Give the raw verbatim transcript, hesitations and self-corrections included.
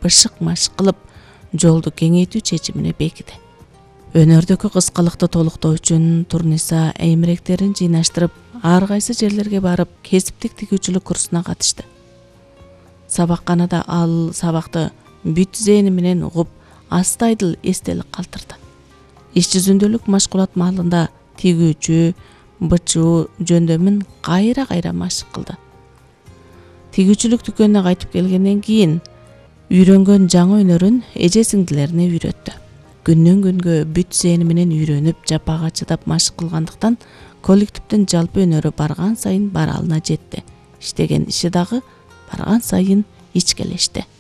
бышык машык кылып жолду кеңейтүү чечимине бекиди. Өнөрдөгү кыскалыкты толуктоо үчүн Турниса эймиректерин жыйнаштырып, ар кайсы жерлерге барып, кесиптик тигүүчүлүк курсуна катышты. Сабакканада ал сабакты бүт зээни менен угуп, астайдыл эстелик калтырды. Иш жүзүндөлүк машгулат маалында тигүүчү, бычуу жөндөмүн кайра-кайра машык кылды. Тигүүчүлүк дүкөнүнө кайтып келгенден кийин үйрөнгөн жаңы өнөрүн эже сиңдилерине үйрөттү. Күндөн күнгө бүт зээни менен үйрөнүп, жапага чыдап машык кылгандыктан коллективдин жалпы өнөрү барган сайын баралына жетти. Иштеген иши дагы барган сайын ичкелешти.